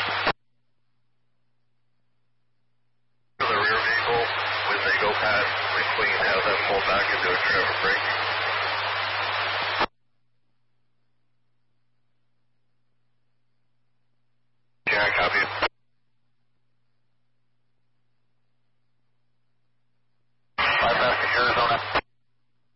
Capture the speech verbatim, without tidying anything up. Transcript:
The rear vehicle, when they go past McLean, have them pull back into a traffic break.